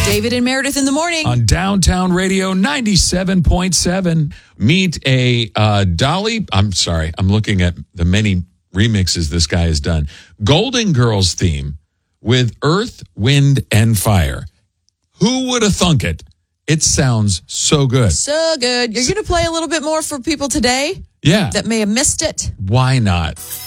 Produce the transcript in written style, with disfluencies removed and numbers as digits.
David and Meredith in the morning. On Downtown Radio 97.7. Meet a Dolly. I'm sorry. I'm looking at the many remixes this guy has done. Golden Girls theme with Earth, Wind, and Fire. Who would have thunk it? It sounds so good. So good. You're going to play a little bit more for people today? Yeah. That may have missed it? Why not?